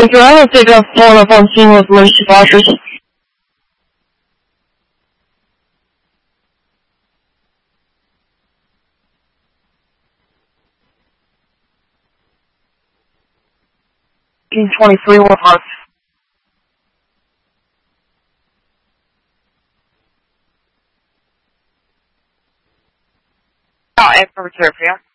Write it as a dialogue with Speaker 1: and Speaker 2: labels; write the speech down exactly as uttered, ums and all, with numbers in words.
Speaker 1: 主要的这个忘了放心了，做了十八事情。June twenty-three, what month?
Speaker 2: Oh, April reserve, yeah?